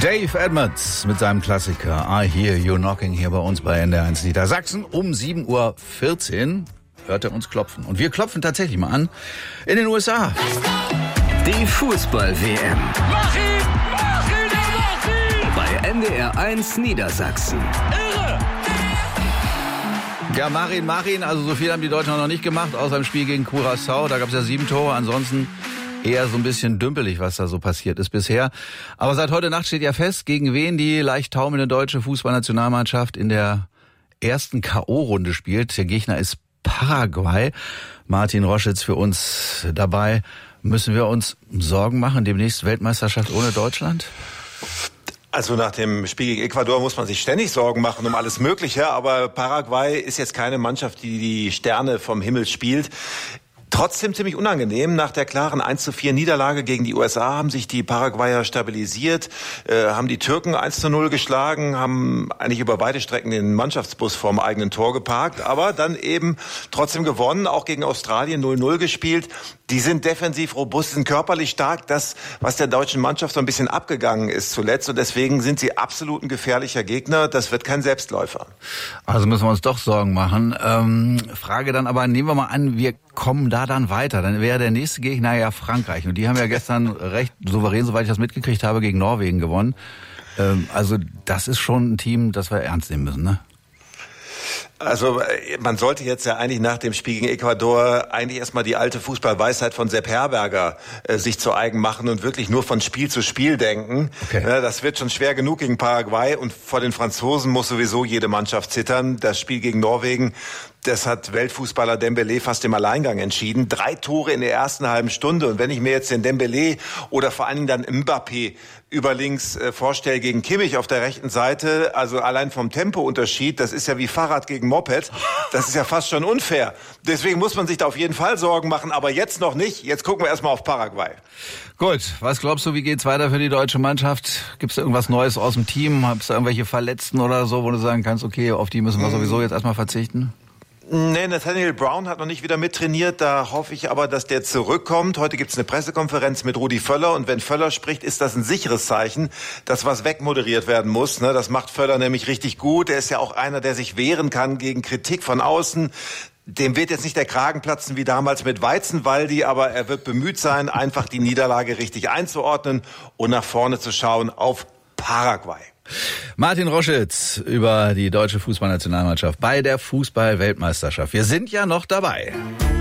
Dave Edmunds mit seinem Klassiker I Hear You Knocking hier bei uns bei NDR1 Niedersachsen um 7:14 Uhr hört er uns klopfen. Und wir klopfen tatsächlich mal an in den USA. Die Fußball-WM. Mach ihn! Bei NDR1 Niedersachsen. Irre! Ja, Marin, also so viel haben die Deutschen noch nicht gemacht, außer im Spiel gegen Curaçao. Da gab es ja 7 Tore, ansonsten eher so ein bisschen dümpelig, was da so passiert ist bisher. Aber seit heute Nacht steht ja fest, gegen wen die leicht taumelnde deutsche Fußballnationalmannschaft in der ersten K.O.-Runde spielt. Der Gegner ist Paraguay. Martin Roschitz für uns dabei. Müssen wir uns Sorgen machen, demnächst Weltmeisterschaft ohne Deutschland? Also nach dem Spiel gegen Ecuador muss man sich ständig Sorgen machen um alles Mögliche, aber Paraguay ist jetzt keine Mannschaft, die die Sterne vom Himmel spielt. Trotzdem ziemlich unangenehm. Nach der klaren 1:4 Niederlage gegen die USA haben sich die Paraguayer stabilisiert, haben die Türken 1:0 geschlagen, haben eigentlich über weite Strecken den Mannschaftsbus vorm eigenen Tor geparkt, aber dann eben trotzdem gewonnen, auch gegen Australien 0:0 gespielt. Die sind defensiv robust, sind körperlich stark, das, was der deutschen Mannschaft so ein bisschen abgegangen ist zuletzt, und deswegen sind sie absolut ein gefährlicher Gegner. Das wird kein Selbstläufer. Also müssen wir uns doch Sorgen machen. Frage dann aber, nehmen wir mal an, wir kommen da dann weiter. Dann wäre der nächste Gegner ja Frankreich. Und die haben ja gestern recht souverän, soweit ich das mitgekriegt habe, gegen Norwegen gewonnen. Also das ist schon ein Team, das wir ernst nehmen müssen, ne? Also man sollte jetzt ja eigentlich nach dem Spiel gegen Ecuador eigentlich erstmal die alte Fußballweisheit von Sepp Herberger sich zu eigen machen und wirklich nur von Spiel zu Spiel denken. Okay. Ja, das wird schon schwer genug gegen Paraguay, und vor den Franzosen muss sowieso jede Mannschaft zittern. Das Spiel gegen Norwegen, das hat Weltfußballer Dembélé fast im Alleingang entschieden. 3 Tore in der ersten halben Stunde. Und wenn ich mir jetzt den Dembélé oder vor allen Dingen dann Mbappé über links vorstelle gegen Kimmich auf der rechten Seite, also allein vom Tempounterschied, das ist ja wie Fahrrad gegen Moped. Das ist ja fast schon unfair. Deswegen muss man sich da auf jeden Fall Sorgen machen, aber jetzt noch nicht. Jetzt gucken wir erstmal auf Paraguay. Gut, was glaubst du, wie geht's weiter für die deutsche Mannschaft? Gibt's da irgendwas Neues aus dem Team? Hab's da irgendwelche Verletzten oder so, wo du sagen kannst, okay, auf die müssen wir sowieso jetzt erstmal verzichten? Nee, Nathaniel Brown hat noch nicht wieder mittrainiert. Da hoffe ich aber, dass der zurückkommt. Heute gibt's eine Pressekonferenz mit Rudi Völler. Und wenn Völler spricht, ist das ein sicheres Zeichen, dass was wegmoderiert werden muss. Das macht Völler nämlich richtig gut. Er ist ja auch einer, der sich wehren kann gegen Kritik von außen. Dem wird jetzt nicht der Kragen platzen wie damals mit Weizenwaldi, aber er wird bemüht sein, einfach die Niederlage richtig einzuordnen und nach vorne zu schauen auf Paraguay. Martin Roschitz über die deutsche Fußballnationalmannschaft bei der Fußball-Weltmeisterschaft. Wir sind ja noch dabei.